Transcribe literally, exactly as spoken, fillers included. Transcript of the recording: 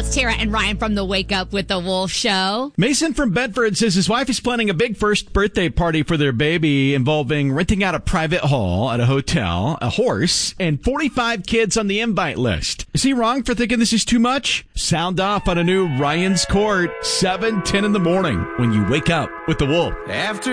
it's Tara and Ryan from the Wake Up with the Wolf Show. Mason from Bedford says his wife is planning a big first birthday party for their baby involving renting out a private hall at a hotel, a horse, and forty-five kids on the invite list. Is he wrong for thinking this is too much? Sound off on a new Ryan's Court, seven ten in the morning when you wake up with the Wolf. After